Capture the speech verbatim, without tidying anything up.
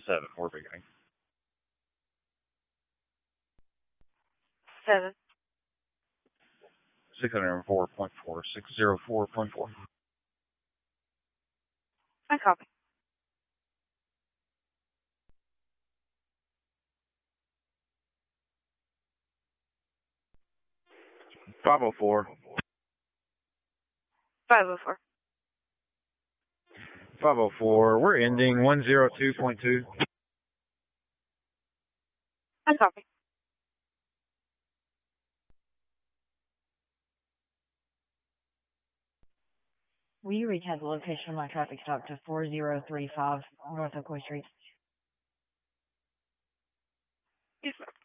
seven, we're beginning. Seven. six oh four point four, six oh four point four. I copy. five oh four. five oh four. five oh four, we're ending one oh two point two. I copy. Will you recap the location of my traffic stop to four oh three five North Oakwood Street? Yes, sir.